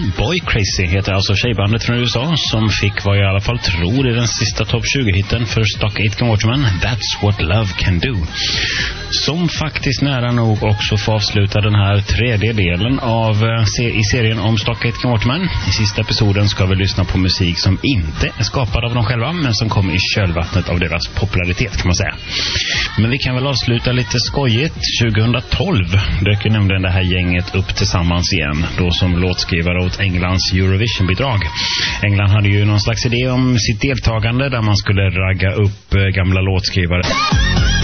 Boy Crazy heter alltså tjejbandet från USA som fick vad jag i alla fall tror är den sista topp 20-hitten för Stock Aitken Waterman, That's What Love Can Do. Som faktiskt nära nog också får avsluta den här tredje delen av i serien om Stock Aitken Waterman. I sista episoden ska vi lyssna på musik som inte är skapad av dem själva men som kommer i kölvattnet av deras popularitet kan man säga. Men vi kan väl avsluta lite skojigt. 2012 dök ju nämligen det här gänget upp tillsammans igen, då som låtskrivare åt Englands Eurovision-bidrag. England hade ju någon slags idé om sitt deltagande där man skulle ragga upp gamla låtskrivare